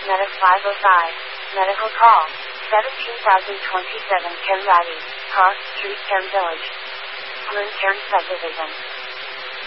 Meta 505, medical call, 17027 Ken Ratti, Cross Street, Ken Village, Moon Cairn Subdivision.